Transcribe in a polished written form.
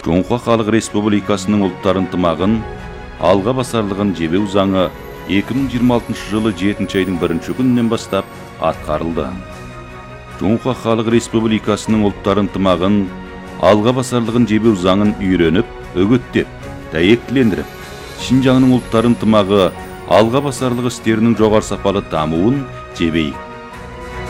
Жоңқа Халық Республикасының ұлттар ынтымағын алға басарлығын жебеу заңы 2026 жылы 7 айдың 1 күнінен бастап атқарылды. Жоңқа Халық Республикасының ұлттар ынтымағын алға басарлығын жебеу заңын үйреніп, үгіттеп, дәйектілендіріп, Шинжаңның ұлттар ынтымағы алға басарлығы істерінің жоғары сапалы дамуын жебейік.